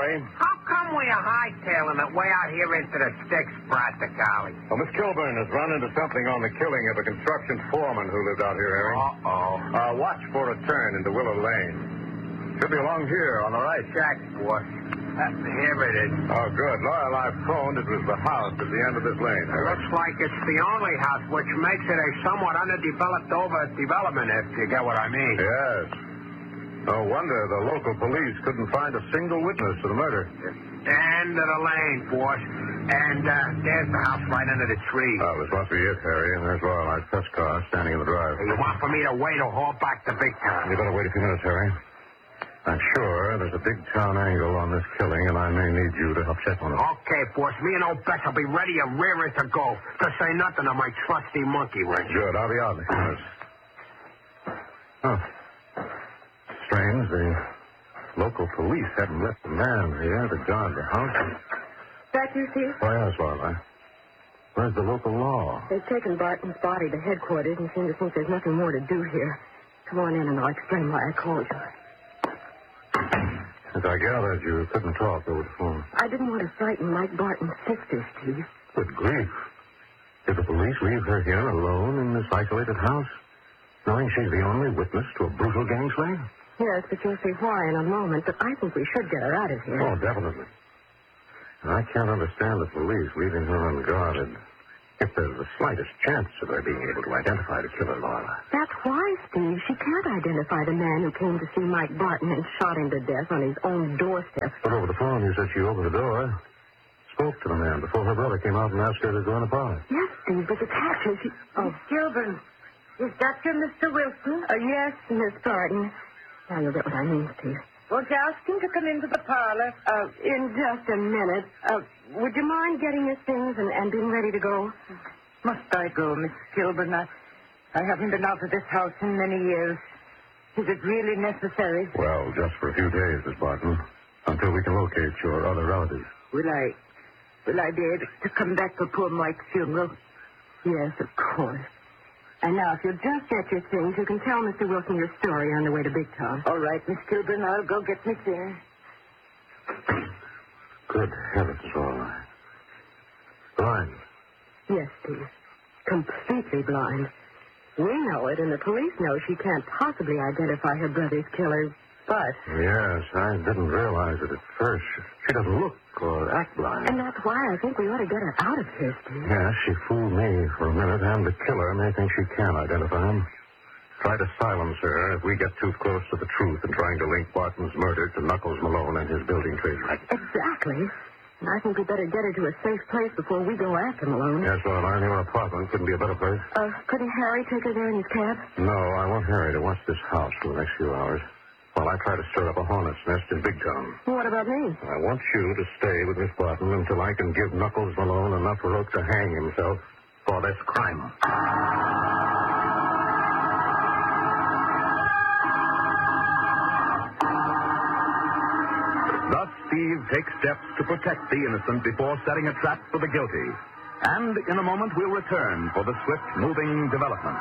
Harry. How come we are hightailing it way out here into the sticks, practically? Well, Miss Kilburn has run into something on the killing of a construction foreman who lived out here, Harry. Uh-oh. Watch for a turn into Willow Lane. Should be along here on the right. Check, boss. Here it is. Oh, good. Loyal, I phoned. It was the house at the end of this lane, It Harry. looks like it's the only house, which makes it a somewhat underdeveloped development, if you get what I mean. Yes. No wonder the local police couldn't find a single witness to the murder. End of the lane, boss. And there's the house right under the tree. Oh, this must be it, Harry. And there's Loyal's press car standing in the drive. You want for me to wait or haul back to Big Town? You better wait a few minutes, Harry. I'm sure there's a big town angle on this killing, and I may need you to help check on it. Okay, boss. Me and old Bess will be ready and rearing to go. To say nothing of my trusty monkey wrench. Good. I'll be out in a few minutes. Huh. Strange. The local police hadn't left a man here to guard the house. That you, Steve? Oh, yes, Lorelei. Where's the local law? They've taken Barton's body to headquarters and seem to think there's nothing more to do here. Come on in and I'll explain why I called you. As I gathered, you couldn't talk over the phone. I didn't want to frighten Mike Barton's sister, Steve. Good grief. Did the police leave her here alone in this isolated house, knowing she's the only witness to a brutal gang slaying? Yes, but you'll see why in a moment. But I think we should get her out of here. Oh, definitely. I can't understand the police leaving her unguarded if there's the slightest chance of her being able to identify the killer, Lorelei. That's why, Steve. She can't identify the man who came to see Mike Barton and shot him to death on his own doorstep. But over the phone, you said she opened the door, spoke to the man before her brother came out and asked her to go in the parlor. Yes, Steve, but the captain, she... Oh, Kilburn, is that you, Mr. Wilson? Yes, Miss Barton. Now you'll get what I mean, Steve. Won't you ask him to come into the parlor? In just a minute. Would you mind getting your things and being ready to go? Must I go, Miss Kilburn? I haven't been out of this house in many years. Is it really necessary? Well, just for a few days, Miss Barton, until we can locate your other relatives. Will I be able to come back for poor Mike's funeral? Yes, of course. And now, if you'll just get your things, you can tell Mr. Wilson your story on the way to Big Town. All right, Miss Kilburn, I'll go get me things. Good heavens, Lorelei. Blind. Yes, Steve. Completely blind. We know it, and the police know she can't possibly identify her brother's killers, but... Yes, I didn't realize it at first. She doesn't look or act blind. And that's why I think we ought to get her out of here, Steve. Yes, she fooled me for a minute, and the killer may think she can identify him. Try to silence her if we get too close to the truth in trying to link Barton's murder to Knuckles Malone and his building trade. Exactly. And I think we better get her to a safe place before we go after Malone. Yes, well, I knew her apartment couldn't be a better place. Couldn't Harry take her there in his cab? No, I want Harry to watch this house for the next few hours while I try to stir up a hornet's nest in Big Town. What about me? I want you to stay with Miss Barton until I can give Knuckles Malone enough rope to hang himself for this crime. Thus, Steve takes steps to protect the innocent before setting a trap for the guilty. And in a moment, we'll return for the swift-moving development.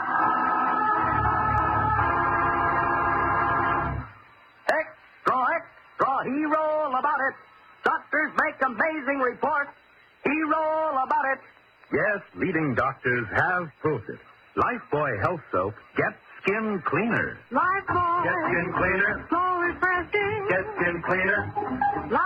Extra, hero about it. Doctors make amazing reports. Hero about it. Yes, leading doctors have proved it. Lifebuoy Health Soap gets skin cleaner. Lifebuoy. Get skin cleaner. So refreshing. Get skin cleaner.